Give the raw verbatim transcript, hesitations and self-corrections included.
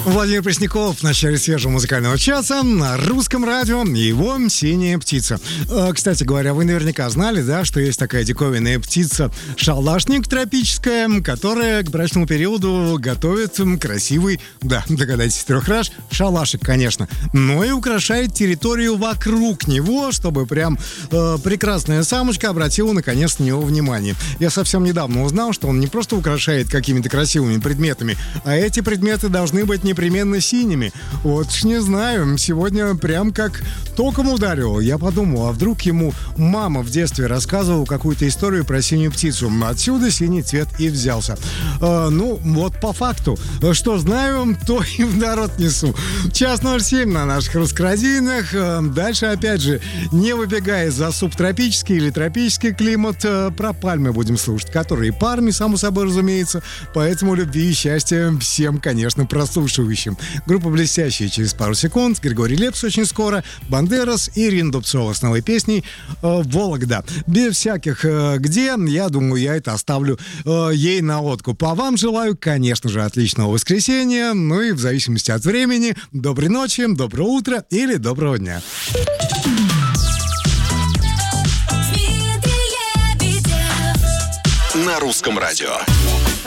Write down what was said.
Владимир Пресняков в начале свежего музыкального часа на русском радио и его «Синяя птица». Кстати говоря, вы наверняка знали, да, что есть такая диковинная птица шалашник тропическая, которая к брачному периоду готовит красивый, да, догадайтесь, трехраж, шалашик, конечно, но и украшает территорию вокруг него, чтобы прям э, прекрасная самочка обратила наконец на него внимание. Я совсем недавно узнал, что он не просто украшает какими-то красивыми предметами, а эти предметы должны быть непременно синими. Вот ж не знаю, сегодня прям как током ударило. Я подумал, а вдруг ему мама в детстве рассказывала какую-то историю про синюю птицу. Отсюда синий цвет и взялся. Э, ну, вот по факту. Что знаю, то и в народ несу. Час ноль семь на наших русскорадийных. Э, дальше, опять же, не выбегая за субтропический или тропический климат, э, про пальмы будем слушать, которые парами, само собой разумеется. Поэтому любви и счастья всем, конечно, прослушивающим. Группа «Блестящие» через пару секунд. Григорий Лепс очень скоро. Бандерас и Ирина Дубцова с новой песней э, «Вологда». Без всяких э, «где». Я думаю, я это оставлю э, ей на откуп. А вам желаю, конечно же, отличного воскресенья. Ну и в зависимости от времени, доброй ночи, доброго утра или доброго дня. На русском радио.